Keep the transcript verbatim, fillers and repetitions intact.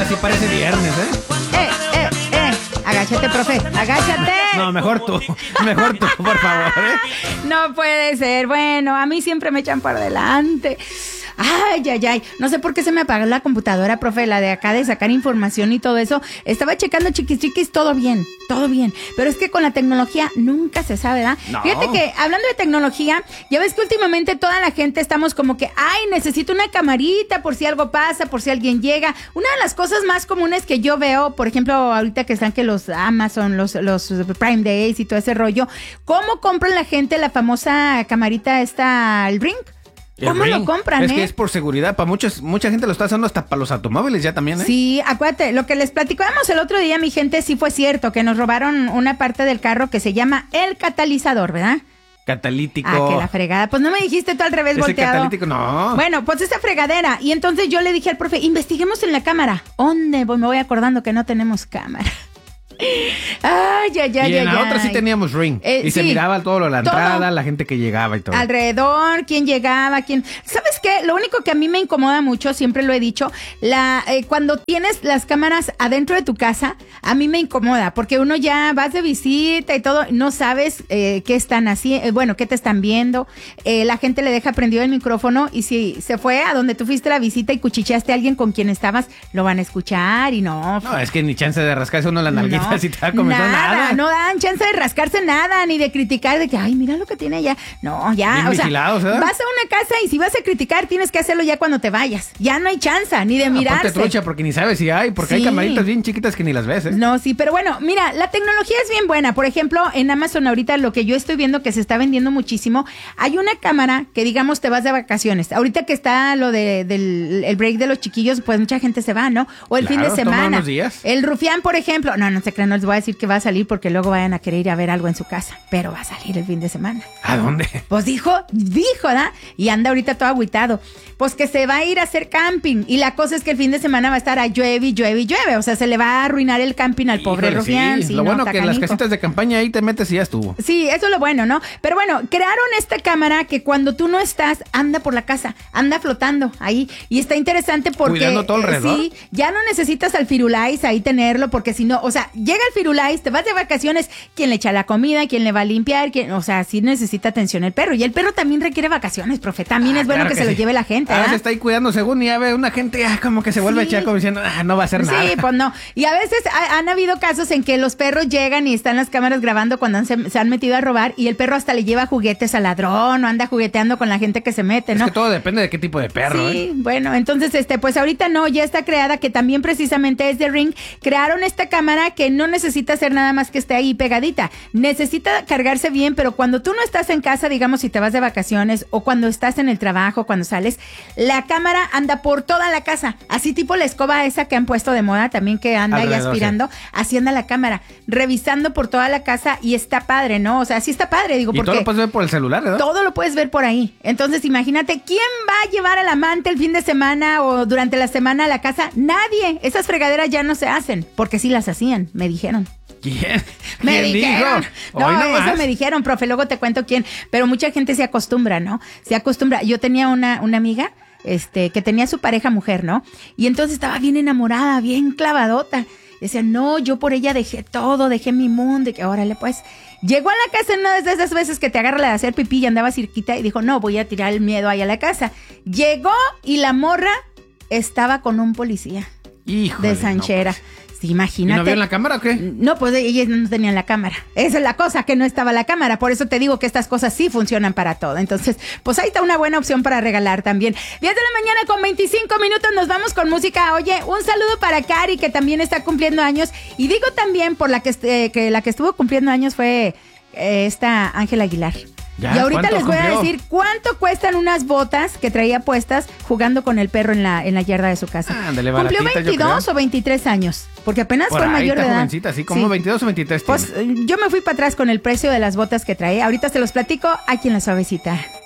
ahora sí parece viernes, ¿eh? Eh, eh, eh. Agáchate, profe, agáchate. No, mejor tú, mejor tú, por favor, ¿eh? No puede ser. Bueno, a mí siempre me echan por delante. Ay, ay, ay. No sé por qué se me apagó la computadora, profe, la de acá de sacar información y todo eso. Estaba checando chiquis chiquis, todo bien, todo bien. Pero es que con la tecnología nunca se sabe, ¿verdad? No. Fíjate que hablando de tecnología, ya ves que últimamente toda la gente estamos como que, ay, necesito una camarita por si algo pasa, por si alguien llega. Una de las cosas más comunes que yo veo, por ejemplo, ahorita que están que los Amazon, los, los Prime Days y todo ese rollo, ¿cómo compran la gente la famosa camarita esta, el Ring? ¿Cómo lo compran, es eh? que es por seguridad, para muchos, mucha gente lo está haciendo hasta para los automóviles ya también, ¿eh? Sí, acuérdate, lo que les platicábamos el otro día, mi gente, sí fue cierto, que nos robaron una parte del carro que se llama el catalizador, ¿verdad? Catalítico. Ah, que la fregada. Pues no me dijiste tú al revés, Ese volteado. catalítico, no. Bueno, pues esa fregadera. Y entonces yo le dije al profe, investiguemos en la cámara. ¿Dónde? Voy, me voy acordando que no tenemos cámara. Ay, ay, ay, y en ay, la otra ay. sí teníamos Ring. Eh, y se sí, miraba todo lo de la todo. entrada, la gente que llegaba y todo. Alrededor, quién llegaba, quién... ¿Sabes qué? Lo único que a mí me incomoda mucho, siempre lo he dicho, la eh, cuando tienes las cámaras adentro de tu casa, a mí me incomoda, porque uno ya vas de visita y todo, no sabes eh, qué están haciendo, eh, bueno, qué te están viendo, eh, la gente le deja prendido el micrófono y si se fue a donde tú fuiste a la visita y cuchicheaste a alguien con quien estabas, lo van a escuchar y no... No, es que ni chance de rascarse uno la nalguita No, si te va a comer nada, nada. no dan chance de rascarse nada, ni de criticar, de que, ay, mira lo que tiene allá. No, ya, Bien o sea, vigilados, ¿eh? vas a una casa y si vas a criticar, tienes que hacerlo ya cuando te vayas. Ya no hay chance, ni de mirarse. Aparte trucha, porque ni sabes si hay, porque Sí. hay camaritas bien chiquitas que ni las ves, ¿eh? No, sí, pero bueno, mira, la tecnología es bien buena. Por ejemplo, en Amazon ahorita lo que yo estoy viendo que se está vendiendo muchísimo, hay una cámara que digamos te vas de vacaciones. Ahorita que está lo de, del el break de los chiquillos, pues mucha gente se va, ¿no? O el Claro, fin de toma semana. unos días. El rufián, por ejemplo, no, no se crean, no les voy a decir que va a salir porque luego vayan a querer ir a ver algo en su casa, pero va a salir el fin de semana. ¿A dónde? Pues dijo, dijo, ¿verdad? Y anda ahorita todo agüitado. Pues que se va a ir a hacer camping. Y la cosa es que el fin de semana va a estar a llueve y llueve y llueve. O sea, se le va a arruinar el camping al pobre Híjole, rufián. sí. Sí, Lo no, bueno está que en las canijo. casitas de campaña ahí te metes y ya estuvo. Sí, eso es lo bueno, ¿no? Pero bueno, crearon esta cámara que cuando tú no estás, anda por la casa, anda flotando ahí. Y está interesante porque... Cuidando todo alrededor. Sí, ya no necesitas al Firulais ahí tenerlo, porque si no, o sea, llega el Firulais, te vas de vacaciones, ¿quién le echa la comida? ¿Quién le va a limpiar? ¿Quién? O sea, sí necesita atención el perro. Y el perro también requiere vacaciones, profe. También Ah, es bueno claro que, que se sí. lo lleve la gente, Ahora ¿verdad? se está ahí cuidando según y ya ve una gente ah, como que se vuelve Sí. chaco diciendo, ah, no va a hacer nada. Sí, pues no. Y a veces ha- han habido casos en que los perros llegan y están las cámaras grabando cuando han- se, se han metido a robar y el perro hasta le lleva juguetes al ladrón o anda jugueteando con la gente que se mete, Es ¿no? que todo depende de qué tipo de perro, Sí, ¿eh? bueno, entonces, este, pues ahorita no, ya está creada, que también precisamente es de Ring. Crearon esta cámara que no necesita hacer nada más que esté ahí pegadita. Necesita cargarse bien, pero cuando tú no estás en casa, digamos, si te vas de vacaciones o cuando estás en el trabajo, cuando sales, la cámara anda por toda la casa. Así tipo la escoba esa que han puesto de moda también que anda ahí Alrededor, aspirando. Así anda la cámara, revisando por toda la casa y está padre, ¿no? O sea, sí está padre, digo, Y porque... todo lo puedes ver por el celular, ¿verdad? Todo lo puedes ver por ahí. Entonces, imagínate, ¿quién va a llevar al amante el fin de semana o durante la semana a la casa? Nadie. Esas fregaderas ya no se hacen, porque sí las hacían, me dijeron. ¿Quién? Me ¿Quién dijeron. dijo? No, Hoy nomás. eso me dijeron, profe, luego te cuento quién. Pero mucha gente se acostumbra, ¿no? Se acostumbra. Yo tenía una, una amiga, este, que tenía su pareja mujer, ¿no? Y entonces estaba bien enamorada, bien clavadota. Decía, no, yo por ella dejé todo, dejé mi mundo, y que órale, pues. Llegó a la casa en una de esas veces que te agarra la de hacer pipí y andaba cirquita y dijo, no, voy a tirar el miedo ahí a la casa. Llegó y la morra estaba con un policía. Híjole, De Sanchera. no, pues. Sí, ¿Y imagínate. no vio en la cámara o qué? No, pues ellos no tenían la cámara. Esa es la cosa, que no estaba la cámara. Por eso te digo que estas cosas sí funcionan para todo. Entonces, pues ahí está una buena opción para regalar también. diez de la mañana con veinticinco minutos, nos vamos con música. Oye, un saludo para Cari, que también está cumpliendo años. Y digo también, por la que, este, que la que estuvo cumpliendo años fue eh, esta Ángela Aguilar. Ya, Y ahorita ¿cuánto les voy a cumplió? decir cuánto cuestan unas botas que traía puestas jugando con el perro en la, en la yarda de su casa. Ándale, ¿Cumplió baratita, yo veintidós creo. o veintitrés años? Porque apenas Por fue ahí mayor de está edad. jovencita, así como Sí. veintidós o veintitrés Pues tiene. eh, yo me fui para atrás con el precio de las botas que traía. Ahorita se los platico aquí en La Suavecita.